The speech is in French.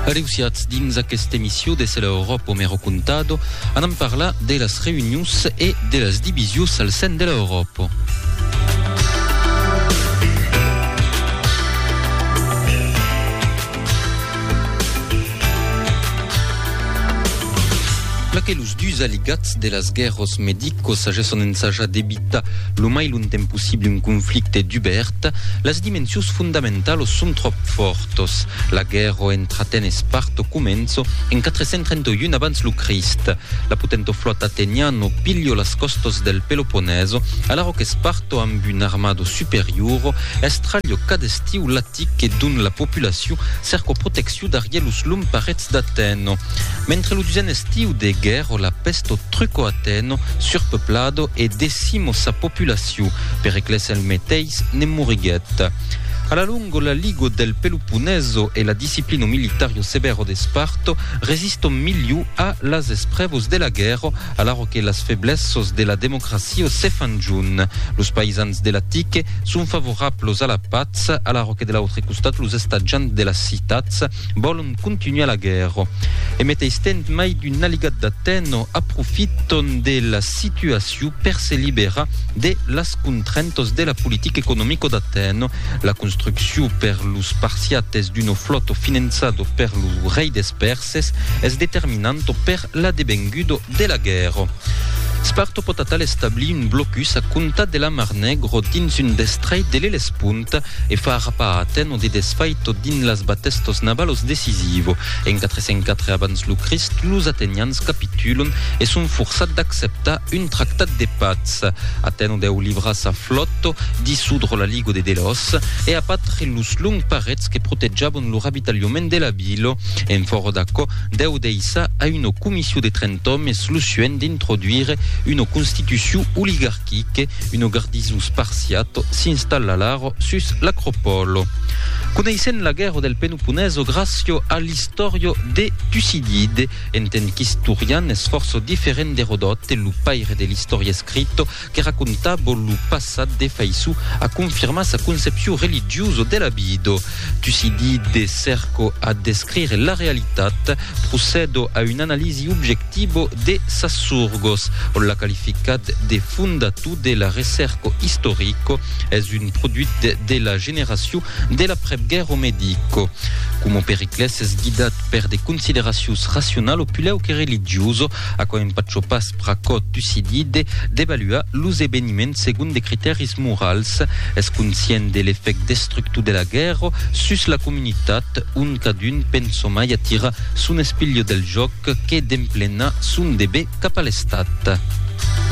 Aleusiats dins aquesta emissió de l'Europa Mero Contado anem parlar de les reunions e de les divisions al sein de l'Europa. Aquellos dus alligats de las guerras medicos agesson ensaja d'evitar lo mai lontem possible un conflicte d'ubert, las dimensions fundamentals són trop fortes. La guerra entre Atenes e Sparto comenzo en 431 abans lo Crist. La potente flotta ateniano pigliò las costas del Peloponneso, alaro che Sparto amb un armado superior estraglio cada estiu l'atic e dun la populació cerco protecció d'arrière los lumparets d'Ateno. Mentre lo duzen estiu de guerra, la peste truco Ateno, surpeuplado e decimo sa populació. Pericles el meteis ne moriguet. Alla lungo la Ligo del Peloponneso e la disciplina militario severo de Sparto resiston miliu a las esprevos de la guerra, alaro que las feblesos de la democracia se fan giun. Los paisans de l'Attique són favorables a la paz, alaro que de l'altre costat los estagiants de las citats volen continuar la guerra. E meteistent mai d'un alligat d'Ateno aprofiton de la situació per se liberar de las contraintes de la politica economica d'Ateno. La construcció per los spartiates d'una flota finanzado per lo rei des Perses es determinante per la devengudo de la guerra. Sparto potatal establir un blocus a contat de la Mar Negro dins un destrait de l'Hellespont e fa arrapar a Ateno de desfaito dins las batestos navalos decisivo. En 404 abans lo Crist, los atenians capitulen e són forçats d'acceptar un tractat de paz. Ateno deu livrar sa flotto, dissoudre la Ligo de Delos e apatre los long parets que proteggiaven lo ravitagliament de la vila. En foro d'acò, deu deixar a una comissió de 30 homes solucione d'introduire una constitució oligarchique, una garnison spartiato s'installa l'aro sus l'acropolo. Coneixent la guerra del Peloponneso grazie all'istoria de Tucidide, enten qu'historian esforzo different d'Herodote, lo paire de l'istoria scritto che raccontava lo passat de Faisu a confirmar sa concepció religiosa de la vida. Tucidide cerco a descrire la realitat, procedo a un'analisi objectiva de sas surgos. La qualificat de fundatur de la recerca historico es un produit de la generació de la prep-guerra medico. Como Pericles es guidat per de consideracions racional opuleu que religioso, a co empatxo pas praco Tucidide d'evaluar los eveniments segon de criteris morals, es conscient de l'effect destructiu de la guerra sus la comunitat, un cadun penso mai atira son espiglio del joc que d'emplenar son debè cap a l'estat.